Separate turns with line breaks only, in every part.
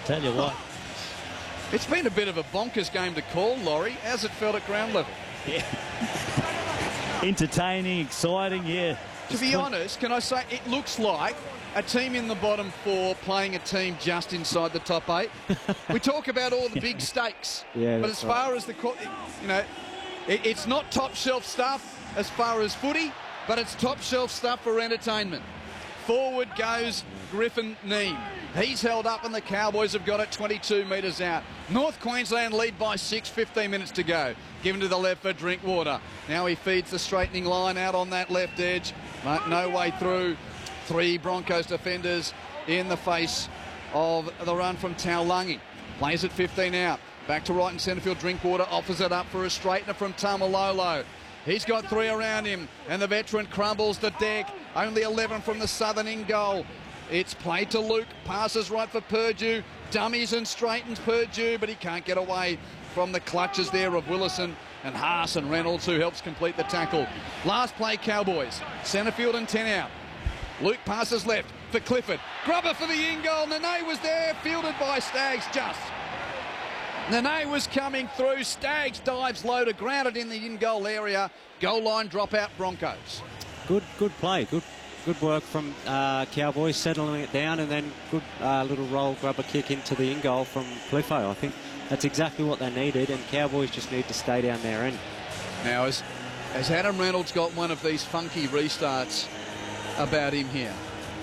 tell you what.
It's been a bit of a bonkers game to call, Laurie. How's it felt at ground level?
Yeah. Entertaining, exciting, yeah.
To be honest, can I say it looks like a team in the bottom four playing a team just inside the top 8. We talk about all the big stakes, but as far as the, you know, it's not top shelf stuff as far as footy, but it's top shelf stuff for entertainment. Forward goes Griffin Neame. He's held up and the Cowboys have got it 22 metres out. North Queensland lead by 6, 15 minutes to go. Given to the left for Drinkwater. Now he feeds the straightening line out on that left edge. But no way through. 3 Broncos defenders in the face of the run from Taulagi. Plays it 15 out. Back to right in centre field. Drinkwater offers it up for a straightener from Tamalolo. He's got 3 around him, and the veteran crumbles the deck. Only 11 from the southern in goal. It's played to Luke, passes right for Purdue, dummies and straightens Purdue, but he can't get away from the clutches there of Willison and Haas and Reynolds, who helps complete the tackle. Last play, Cowboys, centre field and 10 out. Luke passes left for Clifford. Grubber for the in goal. Nene was there, fielded by Staggs just. Nene was coming through. Staggs dives low to ground it in the in goal area. Goal line dropout Broncos.
Good play. Good work from Cowboys settling it down, and then good little roll grubber kick into the in goal from Cliffo. I think that's exactly what they needed, and Cowboys just need to stay down their end.
Now, has Adam Reynolds got one of these funky restarts about him here?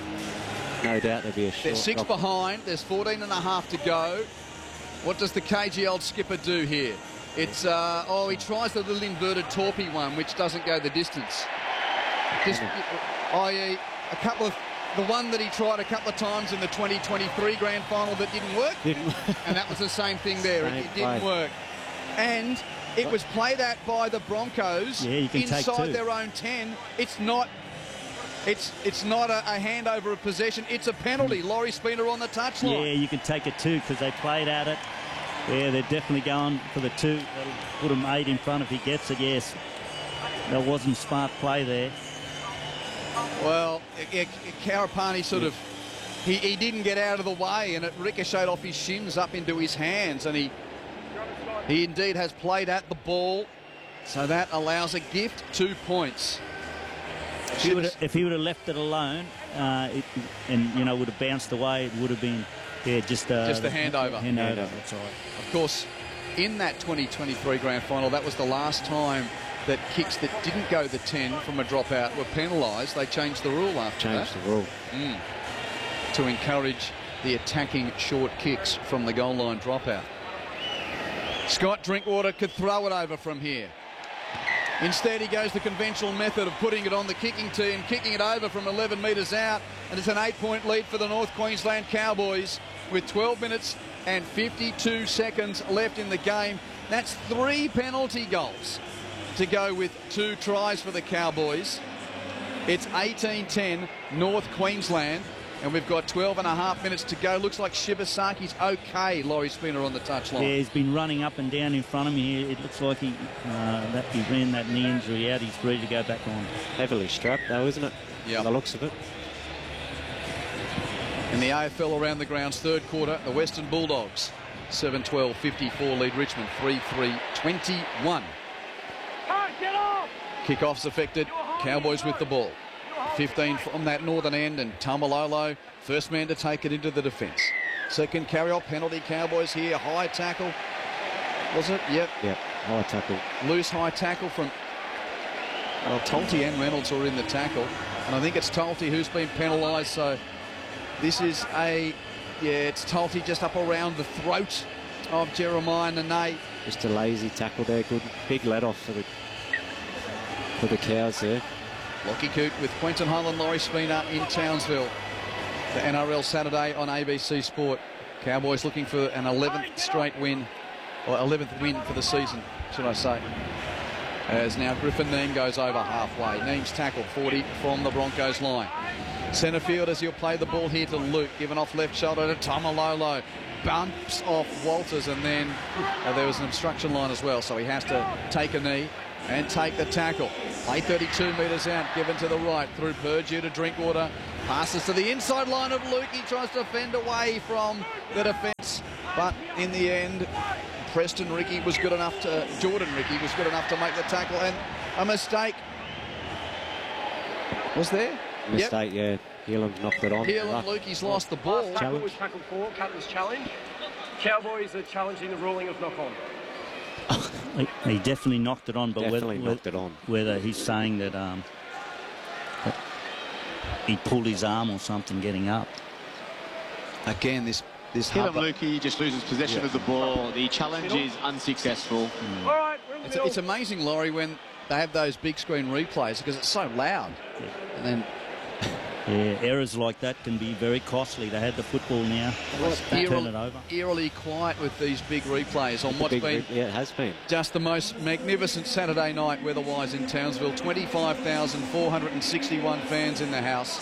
No doubt there'll be a short.
They're 6 behind. There's 14 and a half to go. What does the KGL skipper do here? It's, he tries the little inverted torpy one, which doesn't go the distance. Just, i.e., the one that he tried a couple of times in the 2023 grand final that didn't work. And that was the same thing there. It didn't work. And it was played at by the Broncos inside their own 10. It's not a handover of possession. It's a penalty. Laurie Spina on the touchline.
Yeah, you can take it 2 because they played at it. Yeah, they're definitely going for the 2. That'll put him 8 in front if he gets it, yes. That wasn't smart play there.
Well, Karapani sort of, he didn't get out of the way, and it ricocheted off his shins up into his hands, and he indeed has played at the ball, so that allows a gift, 2 points.
If he would have left it alone, would have bounced away, it would have been just the handover. That's right.
Of course, in that 2023 grand final, that was the last time that kicks that didn't go the 10 from a dropout were penalised. They changed the rule after that.
Changed the rule.
To encourage the attacking short kicks from the goal line dropout. Scott Drinkwater could throw it over from here. Instead, he goes the conventional method of putting it on the kicking team, kicking it over from 11 metres out, and it's an 8-point lead for the North Queensland Cowboys with 12 minutes and 52 seconds left in the game. That's 3 penalty goals to go with 2 tries for the Cowboys. It's 18-10 North Queensland, and we've got 12 and a half minutes to go. Looks like Shibasaki's okay, Laurie Spina on the touchline.
Yeah, he's been running up and down in front of me. It looks like he ran that knee injury out. He's ready to go back on.
Heavily strapped though, isn't it?
Yeah.
The looks of it.
In the AFL around the grounds, third quarter, the Western Bulldogs 7-12, 54 lead Richmond 3-3, 21. Kickoffs affected. Cowboys with the ball. 15 from that northern end, and Tamalolo, first man to take it into the defence. Second carry-off, penalty Cowboys here. High tackle. Was it? Yep.
Yep, high tackle.
Loose high tackle from, well, Tolte and Reynolds are in the tackle. And I think it's Tolte who's been penalised, so this is it's Tolte just up around the throat of Jeremiah Nene.
Just a lazy tackle there. Good big let-off for the Cows there.
Lockie Coote with Quentin Holland, Laurie Spina in Townsville. The NRL Saturday on ABC Sport. Cowboys looking for an 11th straight win, or 11th win for the season, should I say. As now Griffin Neame goes over halfway. Neame's tackle 40 from the Broncos line. Centre field as he'll play the ball here to Luke. Given off left shoulder to Tamalolo. Bumps off Walters, and then there was an obstruction line as well, so he has to take a knee and take the tackle. Play 32 metres out, given to the right through Purdue to Drinkwater. Passes to the inside line of Luke. He tries to fend away from the defence. But in the end, Jordan Riki was good enough to make the tackle. And a mistake was there.
Mistake, yeah. Heelan knocked it on.
Heelan, Lukey's lost the ball.
Last tackle was tackle 4, captain's challenge. Cowboys are challenging the ruling of knock-on.
He definitely knocked it on, but whether he's saying that he pulled his arm or something getting up.
Again, this
Heelan Lukey just loses possession of the ball. The challenge is unsuccessful.
All right,
it's amazing, Laurie, when they have those big screen replays because it's so loud.
Yeah.
And then
errors like that can be very costly. They had the football now. Turn it over.
Eerily quiet with these big replays on what's been
it has been
just the most magnificent Saturday night weather-wise in Townsville. 25,461 fans in the house.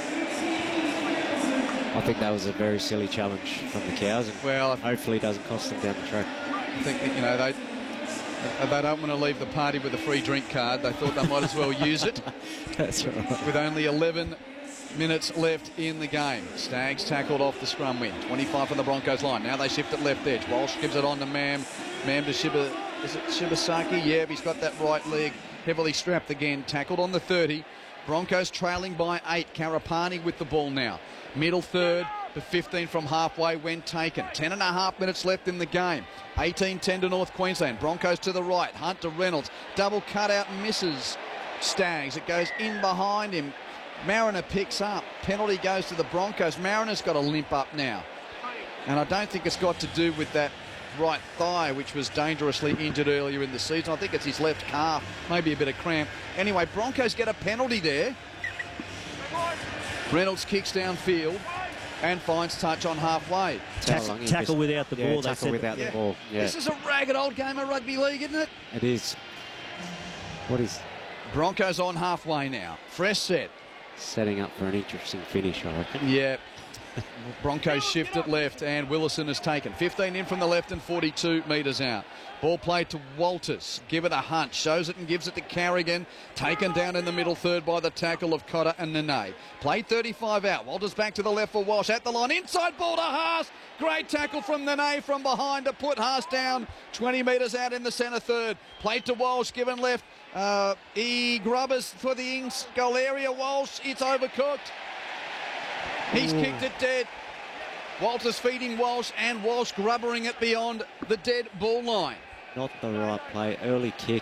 I think that was a very silly challenge from the Cows, and hopefully it doesn't cost them down the track.
I think that, they don't want to leave the party with a free drink card. They thought they might as well use it.
That's right.
With only 11 minutes left in the game. Staggs tackled off the scrum win. 25 from the Broncos line. Now they shift it left edge. Walsh gives it on to Mam. Mam to Shibasaki? Yeah, he's got that right leg heavily strapped again. Tackled on the 30. Broncos trailing by 8. Karapani with the ball now. Middle third. The 15 from halfway when taken. 10.5 minutes left in the game. 18-10 to North Queensland. Broncos to the right. Hunt to Reynolds. Double cutout misses Staggs. It goes in behind him. Mariner picks up. Penalty goes to the Broncos. Mariner's got a limp up now. And I don't think it's got to do with that right thigh, which was dangerously injured earlier in the season. I think it's his left calf. Maybe a bit of cramp. Anyway, Broncos get a penalty there. Reynolds kicks downfield and finds touch on halfway.
Tackle without the ball.
Tackle without the ball. Yeah.
This is a ragged old game of rugby league, isn't it?
It is. What is...
Broncos on halfway now. Fresh set.
Setting up for an interesting finish, I reckon.
Yeah. Broncos shift it left and Willison is taken. 15 in from the left and 42 metres out. Ball played to Walters. Give it a hunt. Shows it and gives it to Carrigan. Taken down in the middle third by the tackle of Cotter and Nene. Played 35 out. Walters back to the left for Walsh. At the line. Inside ball to Haas. Great tackle from Nene from behind to put Haas down. 20 metres out in the centre third. Played to Walsh. Given left. Grubbers for the ins goal area. Walsh. It's overcooked. He's kicked it dead. Walters feeding Walsh and Walsh grubbering it beyond the dead ball line.
Not the right play. Early kick.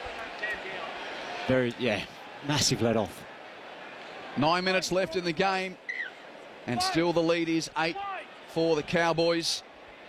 Massive let off.
9 minutes left in the game. And still the lead is 8 for the Cowboys.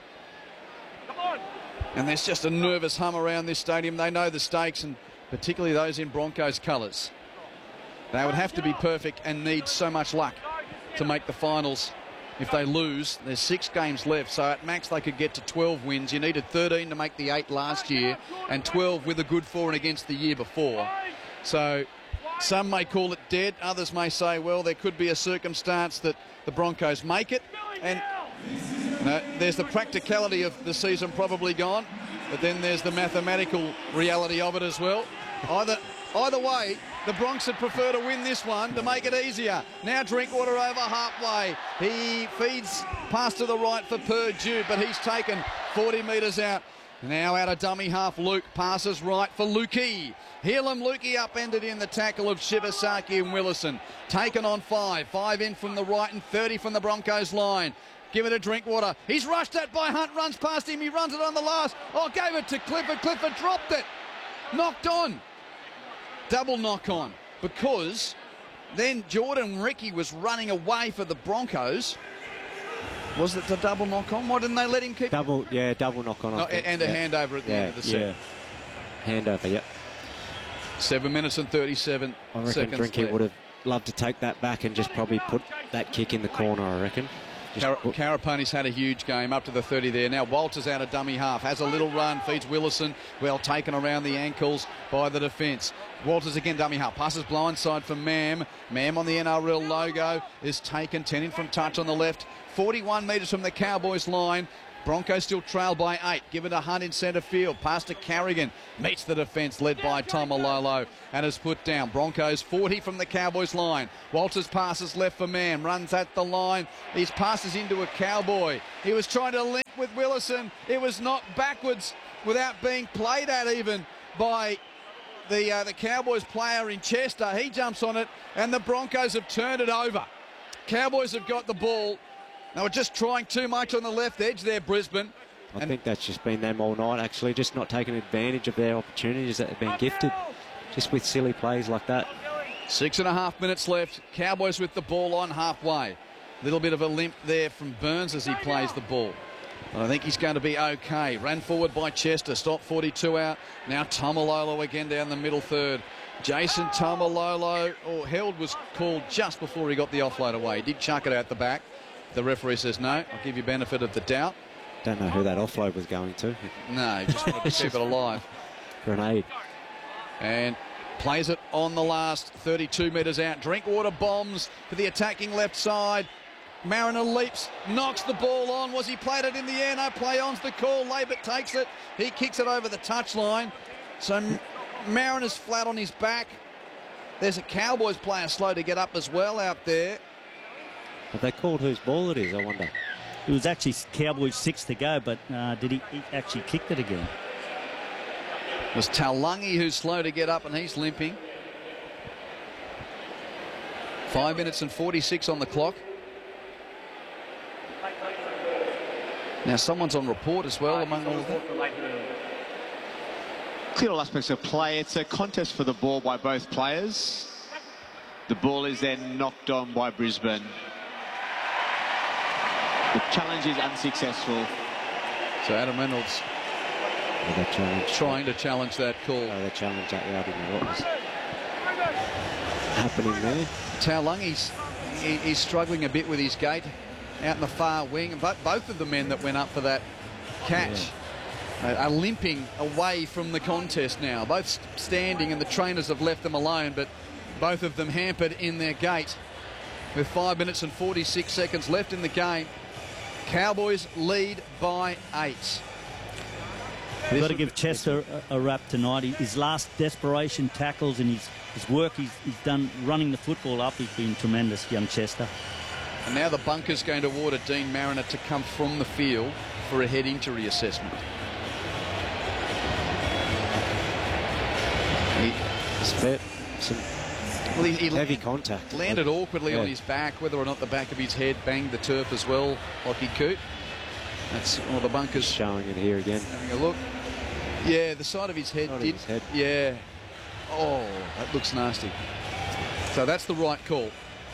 And there's just a nervous hum around this stadium. They know the stakes, and particularly those in Broncos colours. They would have to be perfect and need so much luck to make the finals. If they lose, there's 6 games left, so at max they could get to 12 wins. You needed 13 to make the 8 last year and 12 with a good for and against the year before. So some may call it dead, others may say, well, there could be a circumstance that the Broncos make it. And there's the practicality of the season probably gone, but then there's the mathematical reality of it as well. Either way, the Bronx would prefer to win this one to make it easier. Now Drinkwater over halfway. He feeds pass to the right for Purdue, but he's taken 40 metres out. Now out of dummy half, Luke passes right for Lukey. Heelan Lukey upended in the tackle of Shibasaki and Willison. Taken on 5. 5 in from the right and 30 from the Broncos line. Give it to Drinkwater. He's rushed at by Hunt, runs past him. He runs it on the last. Oh, gave it to Clifford. Clifford dropped it. Knocked on. Double knock on, because then Jordan Riki was running away for the Broncos. Was it the double knock on? Why didn't they let him keep
double knock on?
And a handover at the end of the set.
Handover, yep.
7 minutes and 37
I reckon
seconds
Drinky
left.
would have loved to take that back and just probably put that kick in the corner, I reckon.
Karapani's had a huge game up to the 30 there. Now Walters out of dummy half. Has a little run. Feeds Willison. Well taken around the ankles by the defence. Walters again dummy half. Passes blindside for Mam. Mam on the NRL logo is taken. 10 in from touch on the left. 41 metres from the Cowboys line. Broncos still trail by 8. Give it a Hunt in centre field. Pass to Carrigan. Meets the defence led by Tomalolo and is put down. Broncos 40 from the Cowboys line. Walters passes left for Mann. Runs at the line. He passes into a Cowboy. He was trying to link with Willison. It was knocked backwards without being played at even by the Cowboys player in Chester. He jumps on it and the Broncos have turned it over. Cowboys have got the ball. They were just trying too much on the left edge there, Brisbane.
I think that's just been them all night, actually, just not taking advantage of their opportunities that have been gifted, just with silly plays like that.
6.5 minutes left. Cowboys with the ball on halfway. Little bit of a limp there from Burns as he plays the ball. But I think he's going to be okay. Ran forward by Chester. Stop 42 out. Now Tomalolo again down the middle third. Jason Tomalolo, held was called just before he got the offload away. He did chuck it out the back. The referee says, no, I'll give you benefit of the doubt.
Don't know who that offload was going to.
No, he just wanted to keep it alive.
Grenade.
And plays it on the last 32 metres out. Drinkwater bombs to the attacking left side. Mariner leaps, knocks the ball on. Was he played it in the air? No, play on's the call. Labert takes it. He kicks it over the touchline. So Mariner's flat on his back. There's a Cowboys player slow to get up as well out there.
Have they called whose ball it is, I wonder?
It was actually Cowboys 6 to go, but did he actually kicked it again?
It was Taulagi who's slow to get up and he's limping. 5 minutes and 46 on the clock. Now someone's on report as well among all of them.
Clear all aspects of play. It's a contest for the ball by both players. The ball is then knocked on by Brisbane. The challenge is unsuccessful.
So Adam Reynolds trying to challenge that call.
They challenged that. I didn't know what was happening there.
Taulagi, he's struggling a bit with his gait out in the far wing. But both of the men that went up for that catch are limping away from the contest now. Both standing and the trainers have left them alone, but both of them hampered in their gait. With 5 minutes and 46 seconds left in the game, Cowboys lead by 8.
We've got to give Chester a rap tonight. His last desperation tackles and his work he's done running the football up, he's been tremendous, young Chester.
And now the bunker's going to order Dean Mariner to come from the field for a head injury assessment.
He heavy contact.
Landed awkwardly on his back. Whether or not the back of his head banged the turf as well, Lockie Coote. That's all the bunkers
showing it here again.
Having a look. Yeah, the side of his head did. His head. Yeah. Oh, that looks nasty. So that's the right call.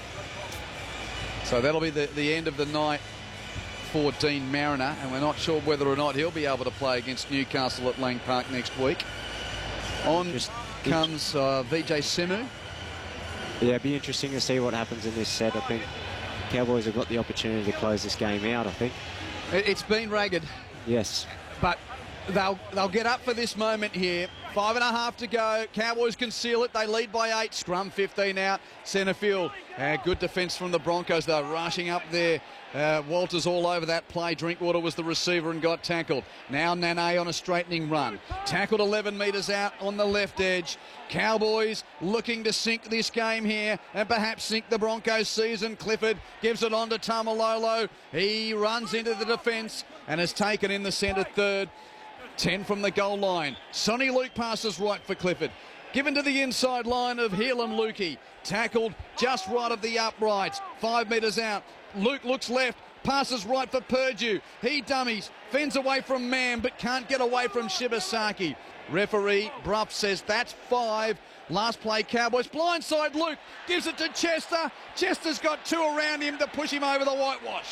So that'll be the end of the night for Dean Mariner, and we're not sure whether or not he'll be able to play against Newcastle at Lang Park next week. On comes Vijay Semu.
Yeah, it'd be interesting to see what happens in this set. I think Cowboys have got the opportunity to close this game out, I think.
It's been ragged.
Yes.
But they'll get up for this moment here. 5.5 to go. Cowboys can seal it. They lead by 8. Scrum 15 out. Centre field. Good defence from the Broncos. They're rushing up there. Walters all over that play. Drinkwater was the receiver and got tackled. Now Nane on a straightening run. Tackled 11 metres out on the left edge. Cowboys looking to sink this game here and perhaps sink the Broncos season. Clifford gives it on to Tomalolo. He runs into the defence and is taken in the centre third. 10 from the goal line. Sonny Luke passes right for Clifford. Given to the inside line of Heelan Lukey. Tackled just right of the uprights. 5 metres out. Luke looks left. Passes right for Purdue. He dummies. Fends away from Mann but can't get away from Shibasaki. Referee Bruff says that's 5. Last play Cowboys. Blindside Luke. Gives it to Chester. Chester's got 2 around him to push him over the whitewash.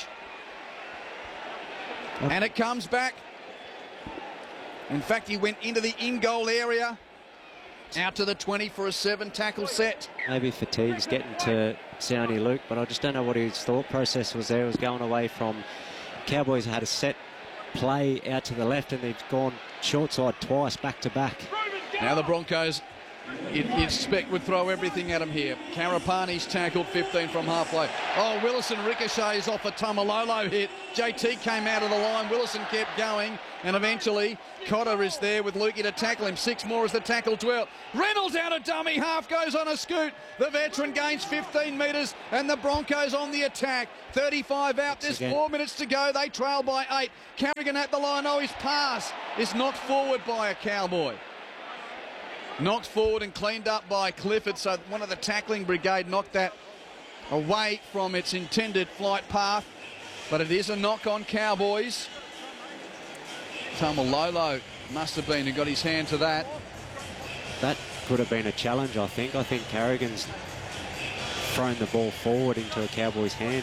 And it comes back. In fact, he went into the in-goal area, out to the 20 for a 7-tackle set.
Maybe fatigue's getting to Sonny Luke, but I just don't know what his thought process was there. He was going away from Cowboys had a set play out to the left, and they've gone short side twice, back to back.
Now the Broncos you'd expect would throw everything at him here. Karapani's tackled 15 from halfway. Oh, Willison ricochets off a Tamalolo hit. JT came out of the line. Willison kept going, and eventually Cotter is there with Lukey to tackle him. 6 more as the tackle dwelt. Reynolds out of dummy half, goes on a scoot. The veteran gains 15 metres, and the Broncos on the attack. 35 out. There's 4 minutes to go. They trail by 8. Carrigan at the line. Oh, his pass is knocked forward by a Cowboy. Knocked forward and cleaned up by Clifford, so one of the tackling brigade knocked that away from its intended flight path, but it is a knock on Cowboys. Tamalolo must have been who got his hand to that.
That could have been a challenge, I think. I think Carrigan's thrown the ball forward into a Cowboys' hand.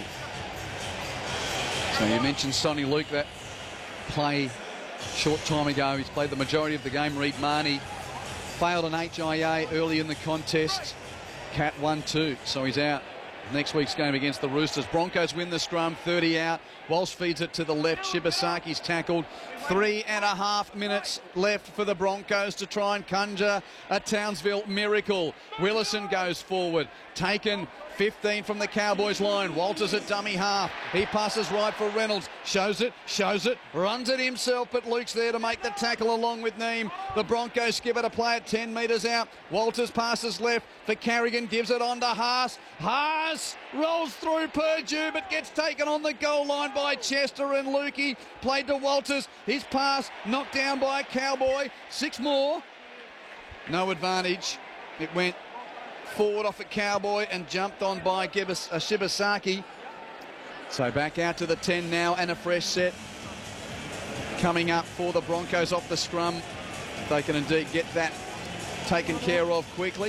So you mentioned Sonny Luke, that play short time ago. He's played the majority of the game. Reed Marnie failed an HIA early in the contest. Cat 1-2, so he's out. Next week's game against the Roosters. Broncos win the scrum, 30 out. Walsh feeds it to the left. Shibasaki's tackled. 3.5 minutes left for the Broncos to try and conjure a Townsville miracle. Willison goes forward. Taken 15 from the Cowboys line. Walters at dummy half. He passes right for Reynolds. Shows it, runs it himself, but Luke's there to make the tackle along with Neem. The Broncos skipper to play it 10 metres out. Walters passes left for Carrigan, gives it on to Haas. Haas rolls through Purdue, but gets taken on the goal line by Chester, and Lukey played to Walters. His pass knocked down by a Cowboy. 6 more. No advantage. It went forward off a Cowboy and jumped on by Shibasaki. So back out to the 10 now, and a fresh set coming up for the Broncos off the scrum. They can indeed get that taken care of quickly.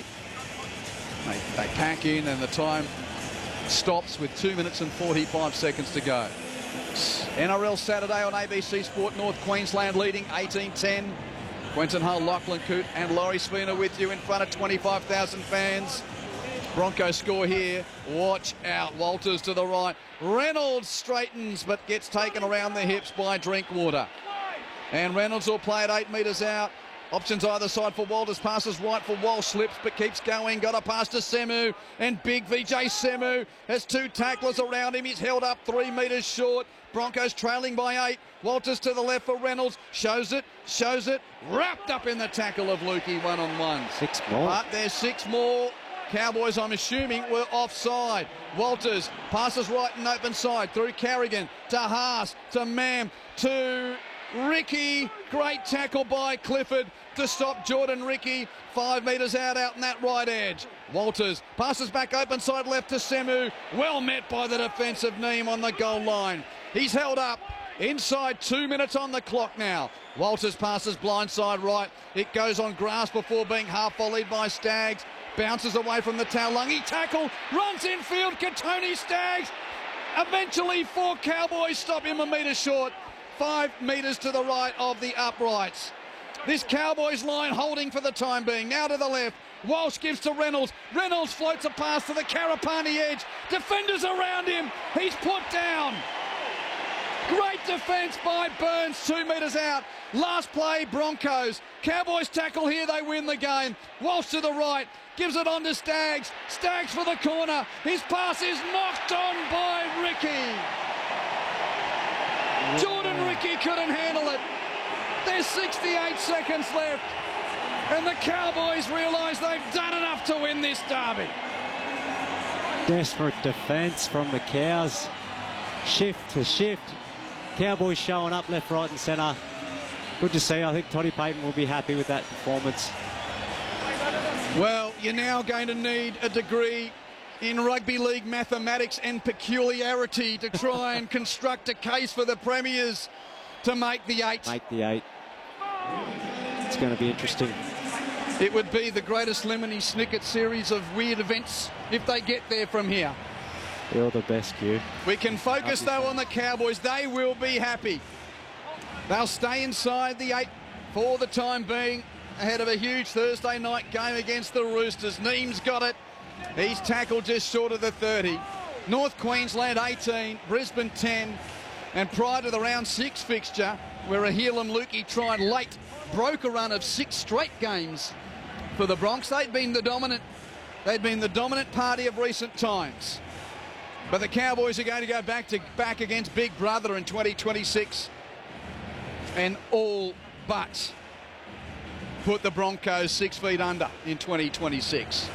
They pack in, and the time stops with 2 minutes and 45 seconds to go. NRL Saturday on ABC Sport. North Queensland leading 18-10. Quentin Hull, Lachlan Coote and Laurie Spina with you in front of 25,000 fans. Broncos score here. Watch out. Walters to the right. Reynolds straightens but gets taken around the hips by Drinkwater. And Reynolds will play it 8 metres out. Options either side for Walters. Passes right for Walsh. Slips but keeps going. Got a pass to Semu. And big VJ Semu has 2 tacklers around him. He's held up 3 metres short. Broncos trailing by 8. Walters to the left for Reynolds. Shows it. Wrapped up in the tackle of Lukey, 1-on-1.
6 more.
But there's 6 more. Cowboys, I'm assuming, were offside. Walters passes right and open side through Carrigan to Haas, to Mam, to Ricky. Great tackle by Clifford to stop Jordan Ricky. 5 metres out in that right edge. Walters passes back open side left to Semu. Well met by the defensive Neem on the goal line. He's held up. Inside 2 minutes on the clock now. Walters passes blindside right. It goes on grass before being half volleyed by Staggs. Bounces away from the Taulungi tackle. Runs infield. Katoni Staggs. Eventually 4 Cowboys stop him a metre short. 5 metres to the right of the uprights. This Cowboys line holding for the time being. Now to the left. Walsh gives to Reynolds. Reynolds floats a pass to the Karapani edge. Defenders around him. He's put down. Great defence by Burns, 2 metres out. Last play, Broncos. Cowboys tackle here, they win the game. Walsh to the right, gives it on to Staggs. Staggs for the corner. His pass is knocked on by Ricky. Jordan Ricky couldn't handle it. There's 68 seconds left. And the Cowboys realise they've done enough to win this derby.
Desperate defence from the Cows. Shift to shift. Cowboys showing up left, right and centre. Good to see. I think Toddy Payton will be happy with that performance.
Well, you're now going to need a degree in rugby league mathematics and peculiarity to try and construct a case for the Premiers to make the 8.
Make the 8. It's going to be interesting.
It would be the greatest Lemony Snicket series of weird events if they get there from here.
You're the best, Q.
We can focus, though, on the Cowboys. They will be happy. They'll stay inside the 8 for the time being, ahead of a huge Thursday night game against the Roosters. Neem's got it. He's tackled just short of the 30. North Queensland 18, Brisbane 10. And prior to the round 6 fixture, where Ahilam Lukey tried late, broke a run of 6 straight games for the Bronx. They'd been the dominant party of recent times. But the Cowboys are going to go back against Big Brother in 2026 and all but put the Broncos 6 feet under in 2026.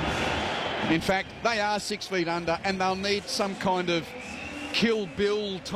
In fact, they are 6 feet under, and they'll need some kind of Kill Bill type